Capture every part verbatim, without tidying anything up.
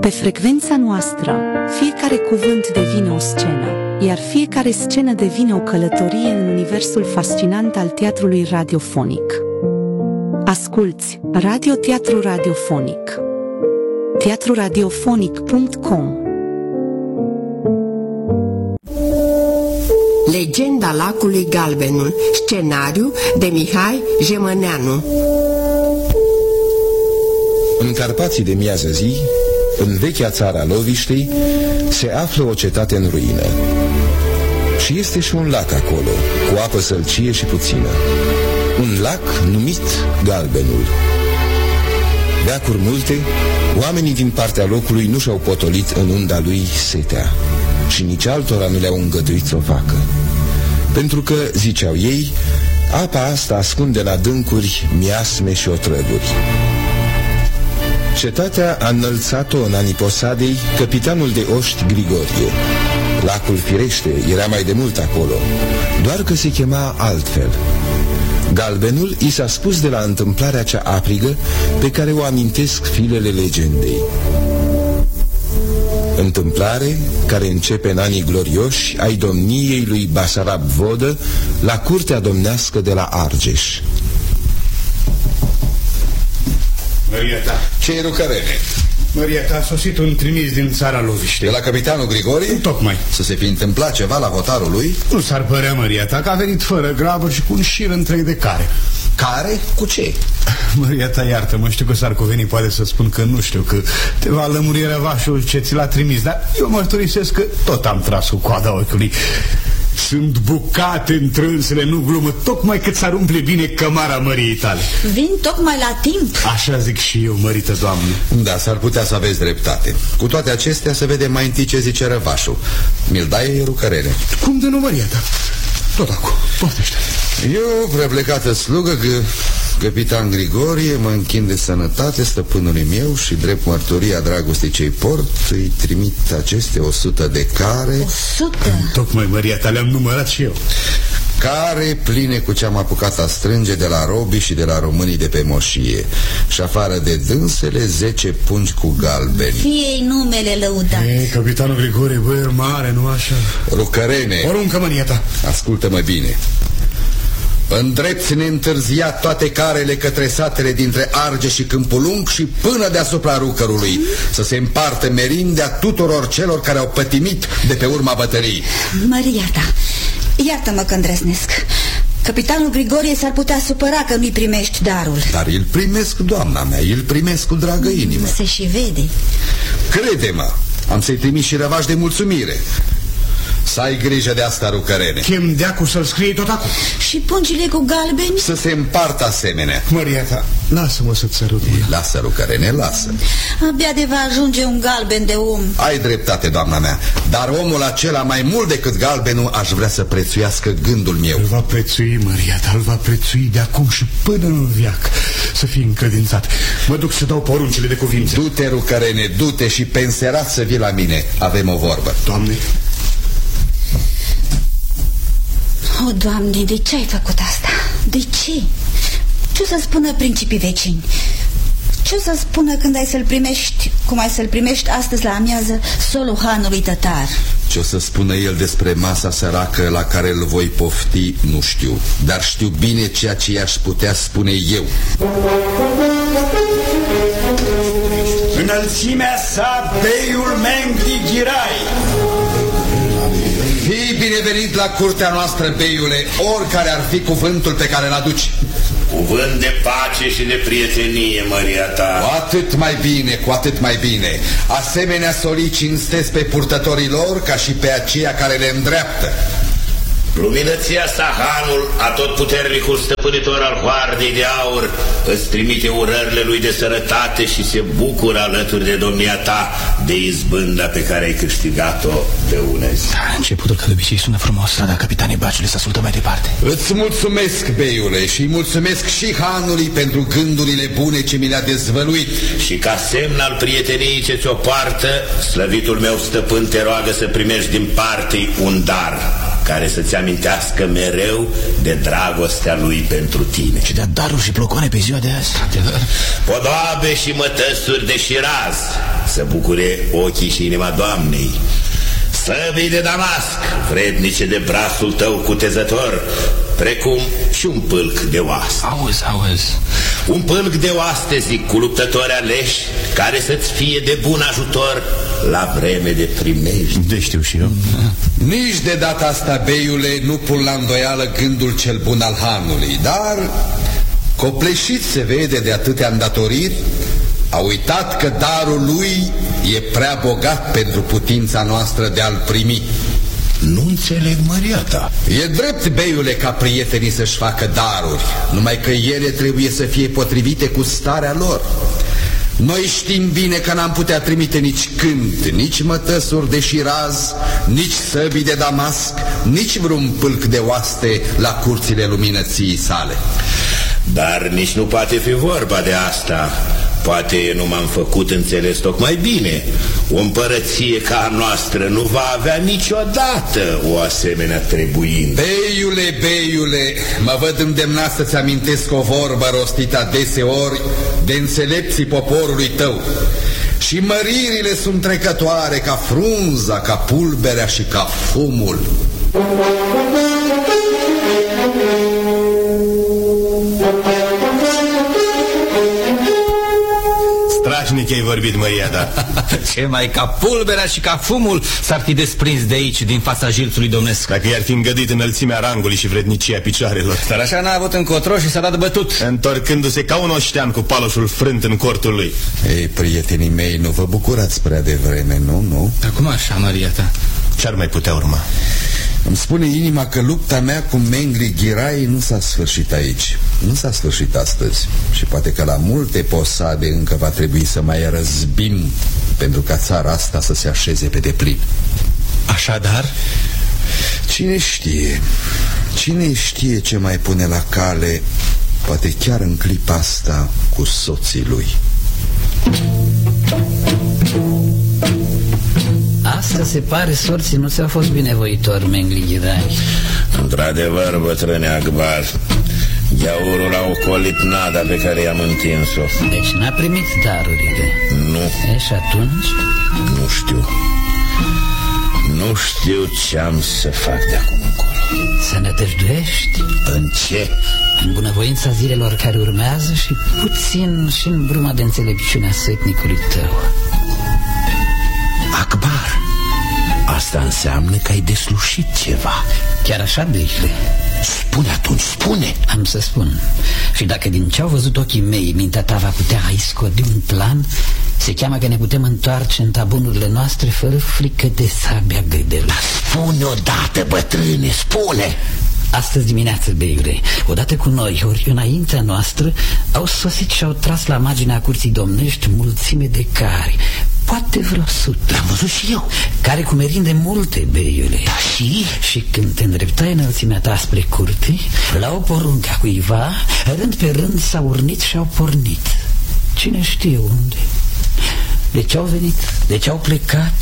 frecvența noastră, fiecare cuvânt devine o scenă, iar fiecare scenă devine o călătorie în universul fascinant al teatrului radiofonic. Asculți Radio Teatru Radiofonic. teatru radiofonic punct com. Legenda lacului Galbenul. Scenariu de Mihai Jemăneanu. În Carpații de miază zi, în vechea țara Loviștei, se află o cetate în ruină. Și este și un lac acolo, cu apă sălcie și puțină. Un lac numit Galbenul. Veacuri multe, oamenii din partea locului nu și-au potolit în unda lui setea și nici altora nu le-au îngăduit să o facă. Pentru că, ziceau ei, apa asta ascunde la dâncuri miasme și otrăvuri. Cetatea a înălțat-o în anii posadei capitanul de oști Grigorie. Lacul, firește, era mai de mult acolo, doar că se chema altfel. Galbenul i s-a spus de la întâmplarea cea aprigă pe care o amintesc filele legendei. Întâmplare care începe în anii glorioși ai domniei lui Basarab Vodă la curtea domnească de la Argeș. Maria ta. Ce-i Rucărene? Maria ta, a sosit un trimis din țara Loviștei. De la capitanul Grigorie? Tocmai. Să se fi întâmplat ceva la hotarul lui? Nu s-ar părea, Maria ta, că a venit fără grabă și cu un șir întreg de care. Care? Cu ce? Maria ta, iartă-mă, știu că s-ar cuveni poate să spun că nu știu, că te va lămuri răvașul ce ți l-a trimis, dar eu mărturisesc că tot am tras cu coada ochiului. Sunt bucate întrânsele, nu glumă, tocmai cât s-ar umple bine cămara măriei tale. Vin tocmai la timp. Așa zic și eu, mărită doamnă. Da, s-ar putea să aveți dreptate. Cu toate acestea să vedem mai întâi ce zice răvașul. Mi-l dai, Rucărene? Cum de nu, Maria ta? Tot acum, poftește. Eu, prea plecată slugă, că capitan Grigorie, mă închin de sănătate stăpânului meu și drept mărturia dragostei ce-i port, îi trimit aceste o sută de care. O sută? Tocmai, Maria ta, le-am numărat și eu. Care pline cu ce-am apucat a strânge de la robii și de la românii de pe moșie. Și afară de dânsele, zece pungi cu galbeni. Fie-i numele lăudat. Ei, capitanul Grigorie, băier mare, nu așa? Rucărene, poruncă, Maria ta. Ascultă-mă bine. Îndrepți neîntârziat toate carele către satele dintre Arge și Câmpul Lung și până deasupra Rucărului, mm? să se împartă merindea tuturor celor care au pătimit de pe urma bătăliei. Maria ta, iartă-mă că îndrăznesc. Capitanul Grigorie s-ar putea supăra că nu-i primești darul. Dar îl primesc, doamna mea, îl primesc cu dragă inimă. Se și vede. Crede-mă, am să-i trimis și răvași de mulțumire. Să ai grijă de asta, Rucărene. Chem deacul să-l scrie tot acum. Și pungile cu galbeni? Să se împartă asemenea. Maria ta, lasă-mă să-ți sărut. Lasă, Rucărene, lasă. Abia de va ajunge un galben de om. Ai dreptate, doamna mea. Dar omul acela, mai mult decât galbenul, aș vrea să prețuiască gândul meu. Îl va prețui, Maria ta, îl va prețui de acum și până în viac. Să fii încredințat. Mă duc să dau poruncile de cuvință. Du-te, Rucărene, du-te și penserat să vii la mine. Avem o vorbă. Doamne. O, Doamne, de ce ai făcut asta? De ce? Ce o să spună principii vecini? Ce o să spună când ai să-l primești, cum ai să-l primești astăzi la amiază, solul hanului tătar? Ce o să spună el despre masa săracă la care îl voi pofti, nu știu. Dar știu bine ceea ce i-aș putea spune eu. Înălțimea sa, beiul Mengdi Ghirai. Fii binevenit la curtea noastră, beiule, oricare ar fi cuvântul pe care l-aduci. Cuvânt de pace și de prietenie, Maria ta. Cu atât mai bine, cu atât mai bine. Asemenea solii cinstesc pe purtătorii lor ca și pe aceia care le îndreaptă. Luminăția sa, hanul, atotputernicul stăpânitor al Hoardei de Aur, îți trimite urările lui de sănătate și se bucură alături de domnia ta de izbânda pe care ai câștigat-o de unezi. Da, începutul ca de obicei sună frumos, dar capitanii Baciule să ascultă mai departe. Îți mulțumesc, beiule, și mulțumesc și hanului pentru gândurile bune ce mi le-a dezvăluit. Și ca semn al prieteniei ce ți-o poartă, slăvitul meu stăpân te roagă să primești din parte un dar care să-ți amintească mereu de dragostea lui pentru tine. Și de daruri și plocoane pe ziua de azi, adevăr. Podoabe și mătăsuri de șiraz să bucure ochii și inima Doamnei. Săbii de Damasc, vrednice de brațul tău cutezător, precum și un pâlc de oaste. Auzi, auzi. Un pâlc de oaste, zic, cu luptători aleși, care să-ți fie de bun ajutor la vreme de primești. De știu și eu. Nici de data asta, beiule, nu pun la îndoială gândul cel bun al hanului, dar copleșit se vede de atâtea îndatoriri, a uitat că darul lui e prea bogat pentru putința noastră de a-l primi. Nu înțeleg, măria ta. E drept, beiule, ca prietenii să-și facă daruri, numai că ele trebuie să fie potrivite cu starea lor. Noi știm bine că n-am putea trimite nici cânt, nici mătăsuri de șiraz, nici săbii de Damasc, nici vreun pâlc de oaste la curțile luminăției sale. Dar nici nu poate fi vorba de asta. Poate nu m-am făcut înțeles tocmai bine. O împărăție ca a noastră nu va avea niciodată o asemenea trebuință. Beiule, beiule, mă văd îndemnat să-ți amintesc o vorbă rostită adeseori de înțelepții poporului tău. Și măririle sunt trecătoare ca frunza, ca pulberea și ca fumul. Strașnic ai vorbit, măria ta. Ce mai ca pulberea și ca fumul s-ar fi desprins de aici, din fața jilțului domnesc. Dacă i-ar fi îngăduit înălțimea rangului și vrednicia picioarelor. Dar așa n-a avut încotro și s-a dat bătut, întorcându-se ca un oștean cu paloșul frânt în cortul lui. Ei, prietenii mei, nu vă bucurați prea devreme, nu, nu? Acum așa, măria ta. Ce-ar mai putea urma? Îmi spune inima că lupta mea cu Mengli Ghirai nu s-a sfârșit aici. Nu s-a sfârșit astăzi. Și poate că la multe posade încă va trebui să mai răzbim pentru ca țara asta să se așeze pe deplin. Așadar? Cine știe? Cine știe ce mai pune la cale, poate chiar în clipa asta, cu soții lui. Asta se pare sorții nu ți-a fost binevoitor, Mengli Ghirai. Într-adevăr, bătrâne Akbar, gheaurul a ocolit nada pe care i-am întins-o. Deci n-a primit darurile. Nu. E, și atunci? Nu știu. Nu știu ce am să fac de acum încolo. Să nădăjduiești? În ce? În bunăvoința zilelor care urmează și puțin și în bruma de înțelepciune a sătnicului tău. Akbar, asta înseamnă că ai deslușit ceva. Chiar așa, Beile? Spune atunci, spune. Am să spun. Și dacă din ce au văzut ochii mei mintea ta va putea a iscodi un plan, se cheamă că ne putem întoarce în tabunurile noastre fără frică de sabia gâdelor. Spune odată, bătrâne, spune. Astăzi dimineață, Beile, odată cu noi, ori înaintea noastră, au sosit și au tras la marginea curții domnești mulțime de cari. Poate vreo sută. L-am văzut și eu. Care cu merinde multe, Beiule. Da, și? Și când te îndreptai înălțimea ta spre curte, la o poruncă cuiva, rând pe rând s-au urnit și au pornit. Cine știe unde? De ce au venit? De ce au plecat?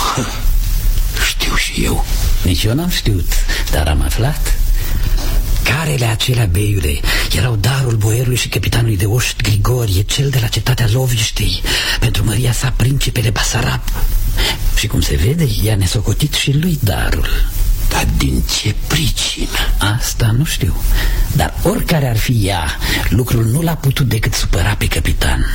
Știu și eu. Nici eu n-am știut, dar am aflat. Carele acelea, Beiule, erau darul boierului și capitanului de oști Grigorie, cel de la cetatea Loviștei, pentru măria sa principele Basarab. Și cum se vede, i-a nesocotit și lui darul. Dar din ce pricină? Asta nu știu. Dar oricare ar fi ea, lucrul nu l-a putut decât supăra pe capitan.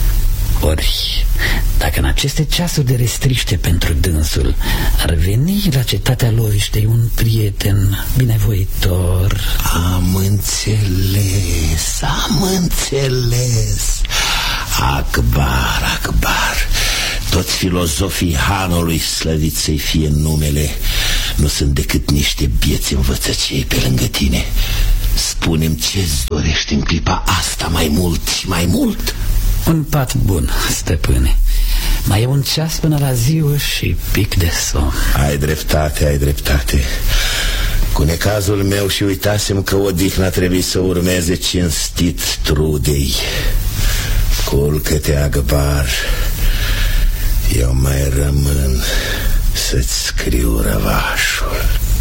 Ori, dacă în aceste ceasuri de restriște pentru dânsul ar veni la cetatea Loviștei un prieten binevoitor... Am înțeles, am înțeles. Akbar, Akbar, toți filozofii hanului, slăvit să-i fie numele, nu sunt decât niște bieți învățăcei pe lângă tine. Spune-mi ce-ți dorești în clipa asta mai mult și mai mult? Un pat bun, stăpâne. Mai e un ceas până la ziua și pic de somn. Ai dreptate, ai dreptate. Cu necazul meu și uitasem că odihna trebuie să urmeze cinstit trudei. Culcă-te, Akbar. Eu mai rămân să-ți scriu răvașul.